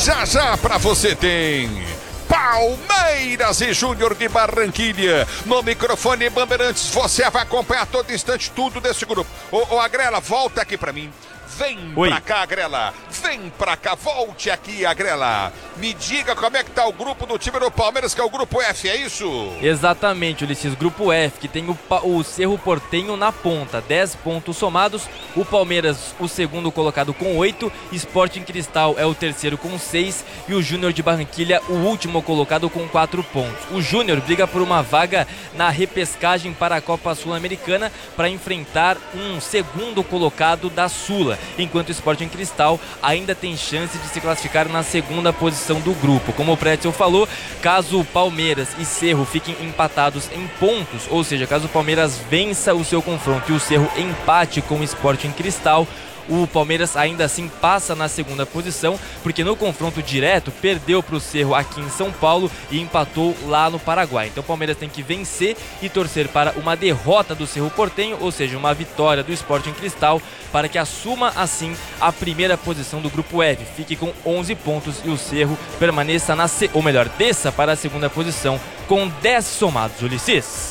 Já pra você tem Palmeiras e Júnior de Barranquilha. No microfone Bandeirantes, você vai acompanhar a todo instante tudo desse grupo. Ô Agrela, volta aqui pra mim. Vem pra cá, Agrela. Vem pra cá, volte aqui, Agrela. Me diga como é que tá o grupo do time do Palmeiras, que é o grupo F, é isso? Exatamente, Ulisses. Grupo F, que tem o Cerro Porteño na ponta, 10 pontos somados. O Palmeiras, o segundo colocado com 8. Sporting Cristal é o terceiro com 6. E o Júnior de Barranquilha, o último colocado com 4 pontos. O Júnior briga por uma vaga na repescagem para a Copa Sul-Americana para enfrentar um segundo colocado da Sula, enquanto o Sporting Cristal ainda tem chance de se classificar na segunda posição do grupo. Como o Pretzel falou, caso Palmeiras e Cerro fiquem empatados em pontos, ou seja, caso o Palmeiras vença o seu confronto e o Cerro empate com o Sporting Cristal, o Palmeiras ainda assim passa na segunda posição, porque no confronto direto perdeu para o Cerro aqui em São Paulo e empatou lá no Paraguai. Então o Palmeiras tem que vencer e torcer para uma derrota do Cerro Porteño, ou seja, uma vitória do Sporting Cristal, para que assuma assim a primeira posição do grupo F, fique com 11 pontos e o Cerro permaneça desça para a segunda posição com 10 somados. Ulisses.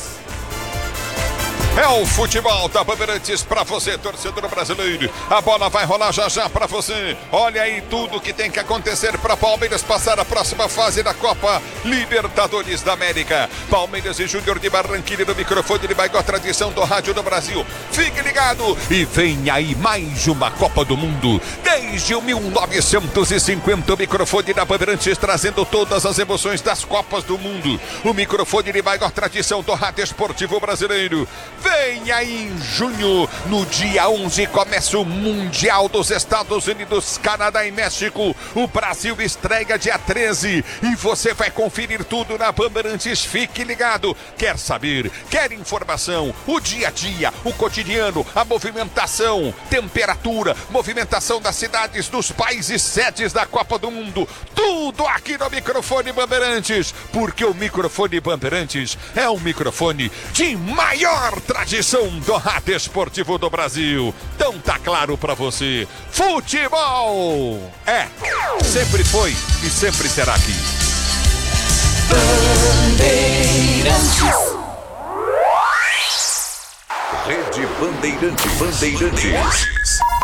É o futebol da Bandeirantes pra você, torcedor brasileiro. A bola vai rolar já pra você. Olha aí tudo que tem que acontecer pra Palmeiras passar a próxima fase da Copa Libertadores da América. Palmeiras e Júnior de Barranquilha no microfone de maior tradição do rádio do Brasil. Fique ligado e vem aí mais uma Copa do Mundo. Desde o 1950, o microfone da Bandeirantes trazendo todas as emoções das Copas do Mundo. O microfone de maior tradição do rádio esportivo brasileiro. Vem aí em junho, no dia 11, começa o Mundial dos Estados Unidos, Canadá e México. O Brasil estreia dia 13 e você vai conferir tudo na Bandeirantes. Fique ligado. Quer saber? Quer informação? O dia a dia, o cotidiano, a movimentação, temperatura, movimentação das cidades, dos países sedes da Copa do Mundo. Tudo aqui no microfone Bandeirantes, porque o microfone Bandeirantes é um microfone de maior tradição do rádio esportivo do Brasil. Então tá claro pra você, futebol sempre foi e sempre será aqui. Bandeirantes. Rede Bandeirantes.